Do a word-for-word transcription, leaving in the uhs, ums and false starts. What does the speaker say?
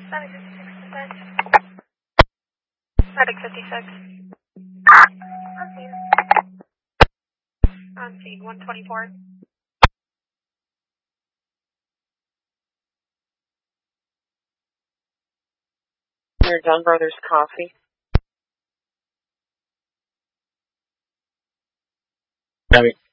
Medic fifty-six, dispatch. Medic fifty-six. On scene. On scene, one twenty-four. Your Dunn Brothers Coffee. Medic